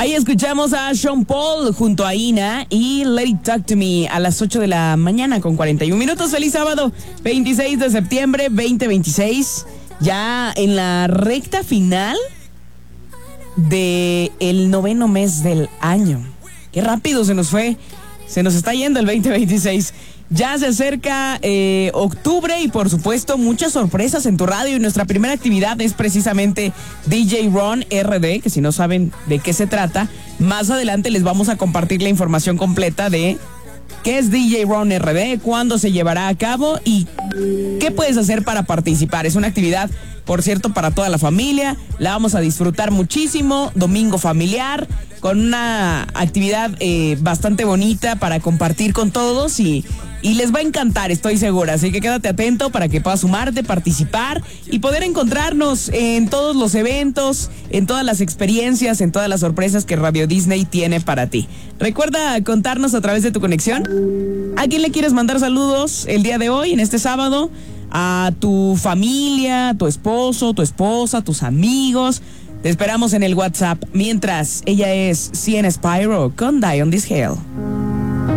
Ahí escuchamos a Sean Paul junto a Ina y Let It Talk to Me a las 8 de la mañana con 41 minutos. Feliz sábado, 26 de septiembre 2026. Ya en la recta final del 9º mes del año. Qué rápido se nos fue. Se nos está yendo el 2026. Ya se acerca octubre y por supuesto muchas sorpresas en tu radio, y nuestra primera actividad es precisamente DJ Ron RD, que si no saben de qué se trata, más adelante les vamos a compartir la información completa de qué es DJ Ron RD, cuándo se llevará a cabo y qué puedes hacer para participar. Es una actividad, por cierto, para toda la familia, la vamos a disfrutar muchísimo, domingo familiar, con una actividad bastante bonita para compartir con todos y les va a encantar, estoy segura. Así que quédate atento para que puedas sumarte, participar y poder encontrarnos en todos los eventos, en todas las experiencias, en todas las sorpresas que Radio Disney tiene para ti. Recuerda contarnos a través de tu conexión. ¿A quién le quieres mandar saludos el día de hoy, en este sábado? A tu familia, a tu esposo, tu esposa, tus amigos. Te esperamos en el WhatsApp. Mientras, ella es Sienna Spyro con Die on This Hill.